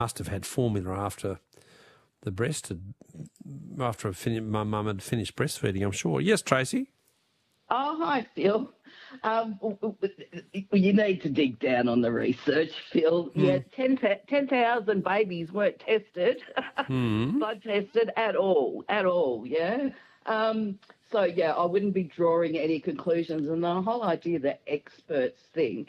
must have had formula after the my mum had finished breastfeeding, I'm sure. Yes, Tracy? Oh, hi, Phil. You need to dig down on the research, Phil. Yeah, 10,000 babies weren't tested, blood tested at all, yeah. So, yeah, I wouldn't be drawing any conclusions. And the whole idea that experts think